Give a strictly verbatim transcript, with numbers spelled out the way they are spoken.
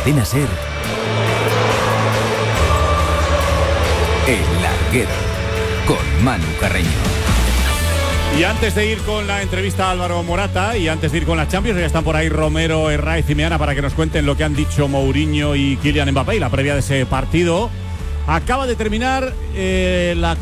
Cadena SER, El Larguero, con Manu Carreño. Y antes de ir con la entrevista a Álvaro Morata y antes de ir con las Champions, ya están por ahí Romero, Herraiz y Meana para que nos cuenten lo que han dicho Mourinho y Kylian Mbappé y la previa de ese partido. Acaba de terminar eh, la